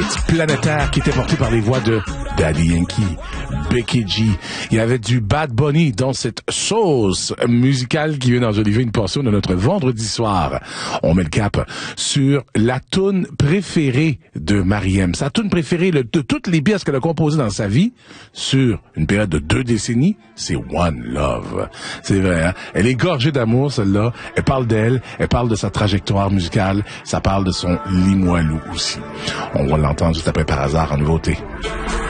hit planétaire qui était porté par les voix de Daddy Yankee, Becky G. Il y avait du Bad Bunny dans cette sauce musicale qui vient d'enjoliver une portion de notre vendredi soir. On met le cap sur la toune préférée de Mariem. Sa toune préférée de toutes les pièces qu'elle a composées dans sa vie sur une période de 2 décennies, c'est One Love. C'est vrai, hein? Elle est gorgée d'amour, celle-là. Elle parle d'elle, elle parle de sa trajectoire musicale, ça parle de son Limoilou aussi. On va l'entendre juste après Par hasard en nouveauté.